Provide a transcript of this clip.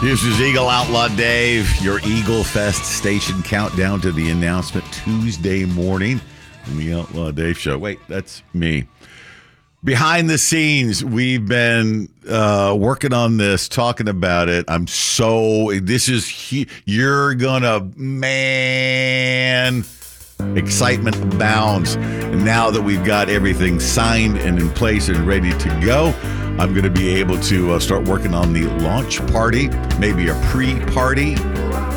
This is Eagle Outlaw Dave, your Eagle Fest station countdown to the announcement Tuesday morning on the Outlaw Dave Show. Wait, that's me. Behind the scenes, we've been working on this, talking about it. You're gonna, excitement abounds. And now that we've got everything signed and in place and ready to go, I'm going to be able to start working on the launch party, maybe a pre-party